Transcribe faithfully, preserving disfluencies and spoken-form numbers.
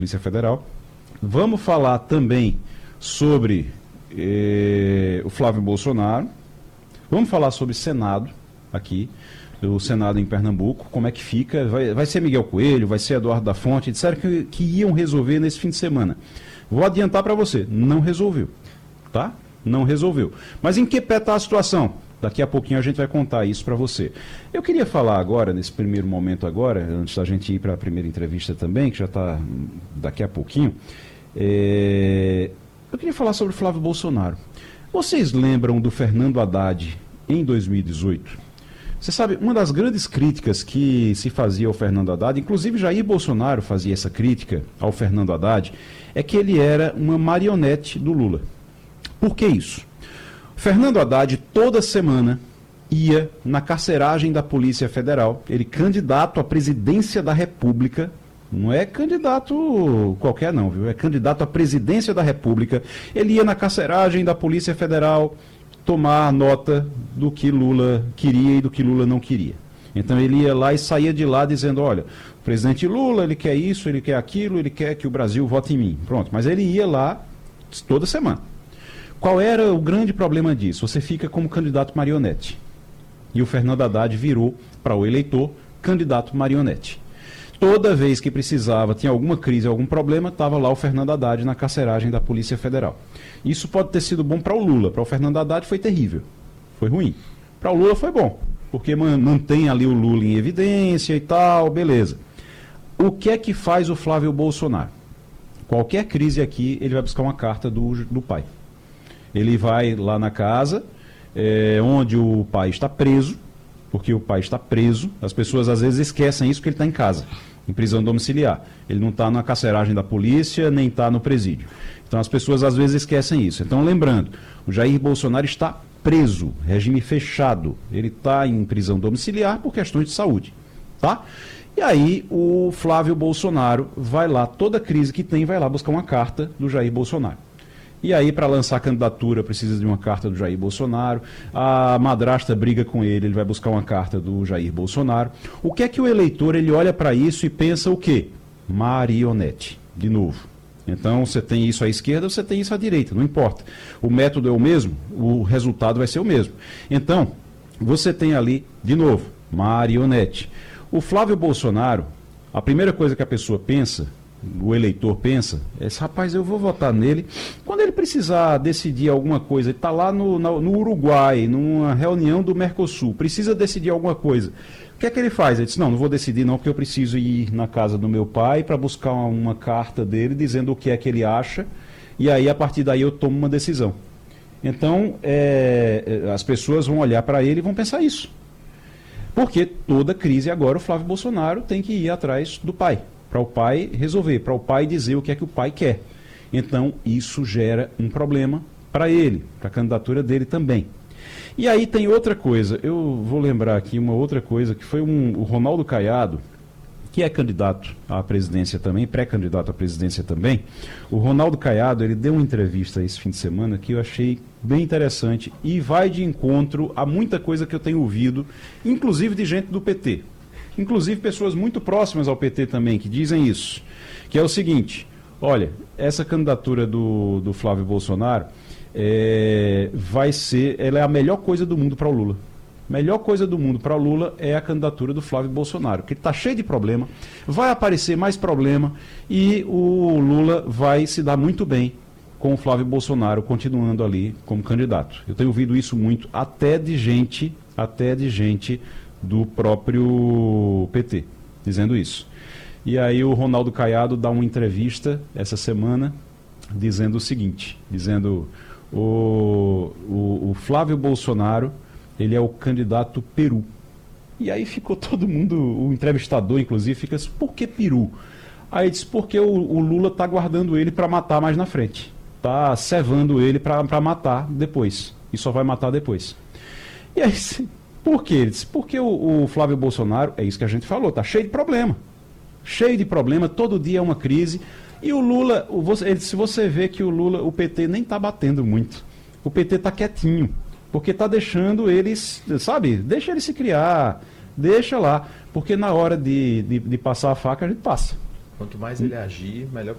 Polícia Federal. Vamos falar também sobre eh, o Flávio Bolsonaro. Vamos falar sobre Senado aqui, o Senado em Pernambuco, como é que fica. Vai, vai ser Miguel Coelho, vai ser Eduardo da Fonte, disseram que, que iam resolver nesse fim de semana. Vou adiantar para você, não resolveu, tá? Não resolveu. Mas em que pé está a situação? Daqui a pouquinho a gente vai contar isso para você. Eu queria falar agora, nesse primeiro momento agora, antes da gente ir para a primeira entrevista também, que já está daqui a pouquinho, é... eu queria falar sobre o Flávio Bolsonaro. Vocês lembram do Fernando Haddad em dois mil e dezoito? Você sabe, uma das grandes críticas que se fazia ao Fernando Haddad, inclusive Jair Bolsonaro fazia essa crítica ao Fernando Haddad, é que ele era uma marionete do Lula. Por que isso? Fernando Haddad, toda semana, ia na carceragem da Polícia Federal, ele candidato à presidência da República, não é candidato qualquer não, viu? É candidato à presidência da República, ele ia na carceragem da Polícia Federal tomar nota do que Lula queria e do que Lula não queria. Então ele ia lá e saía de lá dizendo, olha, o presidente Lula, ele quer isso, ele quer aquilo, ele quer que o Brasil vote em mim. Pronto, mas ele ia lá toda semana. Qual era o grande problema disso? Você fica como candidato marionete. E o Fernando Haddad virou para o eleitor candidato marionete. Toda vez que precisava, tinha alguma crise, algum problema, estava lá o Fernando Haddad na carceragem da Polícia Federal. Isso pode ter sido bom para o Lula, para o Fernando Haddad foi terrível, foi ruim. Para o Lula foi bom, porque mantém ali o Lula em evidência e tal, beleza. O que é que faz o Flávio Bolsonaro? Qualquer crise aqui, ele vai buscar uma carta do, do pai. Ele vai lá na casa, é, onde o pai está preso, porque o pai está preso. As pessoas às vezes esquecem isso porque ele está em casa, em prisão domiciliar. Ele não está na carceragem da polícia, nem está no presídio. Então as pessoas às vezes esquecem isso. Então lembrando, o Jair Bolsonaro está preso, regime fechado. Ele está em prisão domiciliar por questões de saúde, tá? E aí o Flávio Bolsonaro vai lá, toda crise que tem, vai lá buscar uma carta do Jair Bolsonaro. E aí, para lançar a candidatura, precisa de uma carta do Jair Bolsonaro. A madrasta briga com ele, ele vai buscar uma carta do Jair Bolsonaro. O que é que o eleitor, ele olha para isso e pensa o quê? Marionete, de novo. Então, você tem isso à esquerda, você tem isso à direita, não importa. O método é o mesmo, o resultado vai ser o mesmo. Então, você tem ali, de novo, marionete. O Flávio Bolsonaro, a primeira coisa que a pessoa pensa, o eleitor pensa, é esse rapaz, eu vou votar nele quando ele precisar decidir alguma coisa. Ele está lá no, no Uruguai, numa reunião do Mercosul, precisa decidir alguma coisa. O que é que ele faz? Ele diz, não, não vou decidir não, porque eu preciso ir na casa do meu pai para buscar uma, uma carta dele dizendo o que é que ele acha, e aí a partir daí eu tomo uma decisão. Então, é, as pessoas vão olhar para ele e vão pensar isso. Porque toda crise agora o Flávio Bolsonaro tem que ir atrás do pai, para o pai resolver, para o pai dizer o que é que o pai quer. Então, isso gera um problema para ele, para a candidatura dele também. E aí tem outra coisa, eu vou lembrar aqui uma outra coisa, que foi um, o Ronaldo Caiado, que é candidato à presidência também, pré-candidato à presidência também. O Ronaldo Caiado, ele deu uma entrevista esse fim de semana que eu achei bem interessante e vai de encontro a muita coisa que eu tenho ouvido, inclusive de gente do P T. Inclusive pessoas muito próximas ao P T também, que dizem isso, que é o seguinte, olha, essa candidatura do, do Flávio Bolsonaro é, vai ser, ela é a melhor coisa do mundo para o Lula. Melhor coisa do mundo para o Lula é a candidatura do Flávio Bolsonaro, que está cheio de problema, vai aparecer mais problema e o Lula vai se dar muito bem com o Flávio Bolsonaro continuando ali como candidato. Eu tenho ouvido isso muito, até de gente, até de gente do próprio P T, dizendo isso. E aí o Ronaldo Caiado dá uma entrevista essa semana dizendo o seguinte, dizendo o, o, o Flávio Bolsonaro, ele é o candidato Peru. E aí ficou todo mundo, o entrevistador inclusive, fica assim, por que Peru? Aí diz, porque o, o Lula está guardando ele para matar mais na frente. Está cevando ele para matar depois. E só vai matar depois. E aí... Por quê? Ele disse, porque o, o Flávio Bolsonaro, é isso que a gente falou, está cheio de problema. Cheio de problema, todo dia é uma crise. E o Lula, o, ele, se você vê que o Lula, o P T nem está batendo muito. O P T está quietinho, porque está deixando eles, sabe, deixa ele se criar, deixa lá. Porque na hora de, de, de passar a faca, a gente passa. Quanto mais ele agir, melhor